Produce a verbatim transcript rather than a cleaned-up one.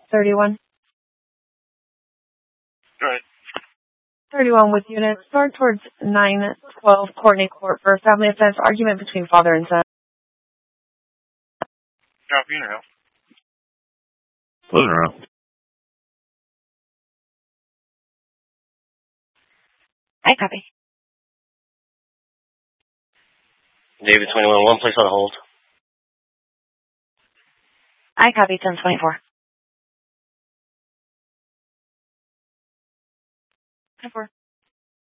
thirty-one. Right. thirty-one with unit. Start towards nine twelve Courtney Court for family offense argument between father and son. Copy, in or out? Living room. I copy. David twenty-one, one place on hold. I copy ten twenty-four. ten four.